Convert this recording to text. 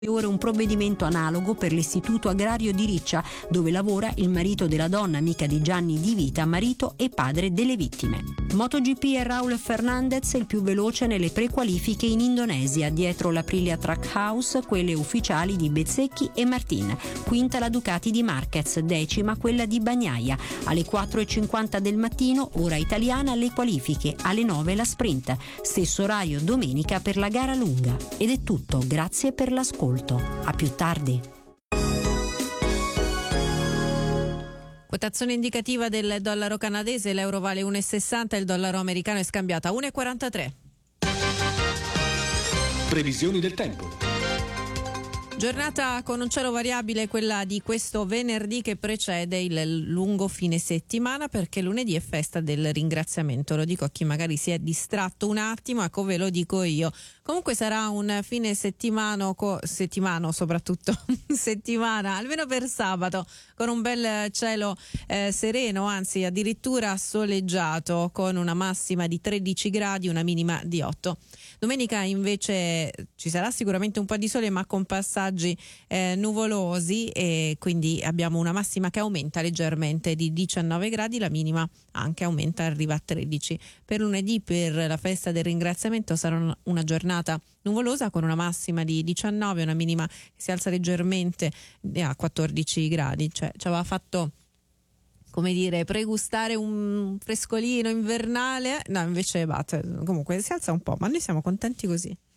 ore un provvedimento analogo per l'Istituto Agrario di Riccia, dove lavora il marito della donna, amica di Gianni Di Vita, marito e padre delle vittime. MotoGP e Raul Fernandez il più veloce nelle prequalifiche in Indonesia, dietro l'Aprilia Trackhouse quelle ufficiali di Bezzecchi e Martin, quinta la Ducati di Marquez, decima quella di Bagnaia. Alle 4:50 del mattino, ora italiana, le qualifiche, alle 9 la sprint, stesso orario domenica per la gara lunga. Ed è tutto, grazie per l'ascolto. A più tardi. Quotazione indicativa del dollaro canadese, l'euro vale 1,60, il dollaro americano è scambiato a 1,43. Previsioni del tempo. Giornata con un cielo variabile, quella di questo venerdì che precede il lungo fine settimana, perché lunedì è festa del ringraziamento. Lo dico a chi magari si è distratto un attimo, ecco ve lo dico io. Comunque sarà un fine settimana, soprattutto settimana, almeno per sabato, con un bel cielo sereno, anzi addirittura soleggiato, con una massima di 13 gradi, una minima di 8. Domenica invece ci sarà sicuramente un po' di sole, ma con passaggi nuvolosi, e quindi abbiamo una massima che aumenta leggermente di 19 gradi, la minima anche aumenta, arriva a 13. Per lunedì, per la festa del ringraziamento, sarà una giornata nuvolosa con una massima di 19, una minima che si alza leggermente a 14 gradi, cioè ci aveva fatto, come dire, pregustare un frescolino invernale, no invece comunque si alza un po', ma noi siamo contenti così.